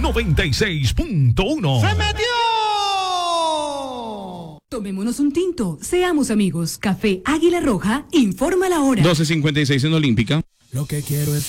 96.1. ¡Se metió! Tomémonos un tinto, seamos amigos. Café Águila Roja, informa la hora. 12:56 en Olímpica. Lo que quiero es